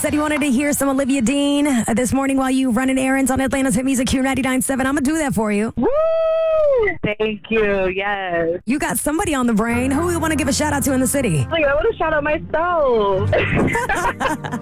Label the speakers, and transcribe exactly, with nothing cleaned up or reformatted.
Speaker 1: said you wanted to hear some Olivia Dean uh, this morning while you running errands on Atlanta's Hit Music Q ninety-nine point seven. I'm going to do that for you.
Speaker 2: Woo! Thank you. Yes.
Speaker 1: You got somebody on the brain. Who you want to give a shout out to in the city?
Speaker 2: Like, I want to shout out myself.